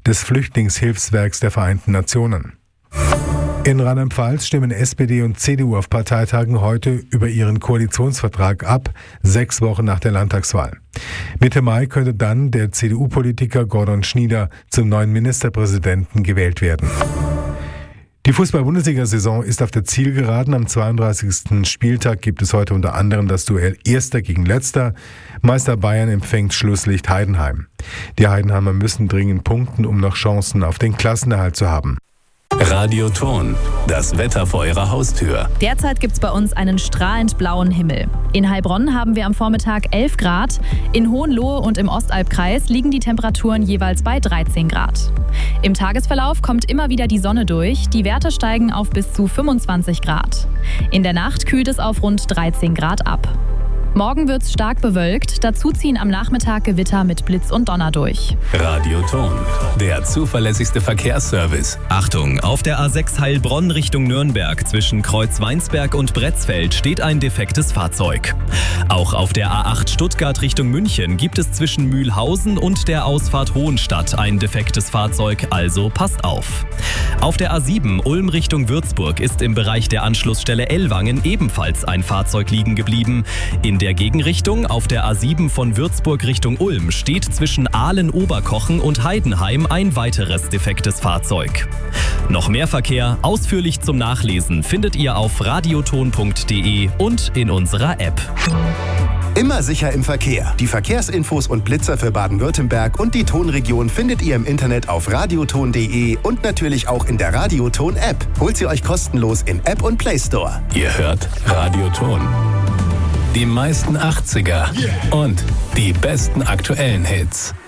des Flüchtlingshilfswerks der Vereinten Nationen. In Rheinland-Pfalz stimmen SPD und CDU auf Parteitagen heute über ihren Koalitionsvertrag ab, 6 Wochen nach der Landtagswahl. Mitte Mai könnte dann der CDU-Politiker Gordon Schnieder zum neuen Ministerpräsidenten gewählt werden. Die Fußball-Bundesliga-Saison ist auf der Zielgeraden. Am 32. Spieltag gibt es heute unter anderem das Duell Erster gegen Letzter. Meister Bayern empfängt Schlusslicht Heidenheim. Die Heidenheimer müssen dringend punkten, um noch Chancen auf den Klassenerhalt zu haben. Radio Thon, das Wetter vor Ihrer Haustür. Derzeit gibt es bei uns einen strahlend blauen Himmel. In Heilbronn haben wir am Vormittag 11 Grad. In Hohenlohe und im Ostalbkreis liegen die Temperaturen jeweils bei 13 Grad. Im Tagesverlauf kommt immer wieder die Sonne durch. Die Werte steigen auf bis zu 25 Grad. In der Nacht kühlt es auf rund 13 Grad ab. Morgen wird es stark bewölkt, dazu ziehen am Nachmittag Gewitter mit Blitz und Donner durch. Radio Thon, der zuverlässigste Verkehrsservice. Achtung, auf der A6 Heilbronn Richtung Nürnberg zwischen Kreuzweinsberg und Bretzfeld steht ein defektes Fahrzeug. Auch auf der A8 Stuttgart Richtung München gibt es zwischen Mühlhausen und der Ausfahrt Hohenstadt ein defektes Fahrzeug, also passt auf. Auf der A7 Ulm Richtung Würzburg ist im Bereich der Anschlussstelle Ellwangen ebenfalls ein Fahrzeug liegen geblieben. In der Gegenrichtung auf der A7 von Würzburg Richtung Ulm steht zwischen Aalen-Oberkochen und Heidenheim ein weiteres defektes Fahrzeug. Noch mehr Verkehr, ausführlich zum Nachlesen, findet ihr auf radioton.de und in unserer App. Immer sicher im Verkehr. Die Verkehrsinfos und Blitzer für Baden-Württemberg und die Tonregion findet ihr im Internet auf radioton.de und natürlich auch in der Radioton-App. Holt sie euch kostenlos in App und Play Store. Ihr hört Radio Thon. Die meisten 80er und die besten aktuellen Hits.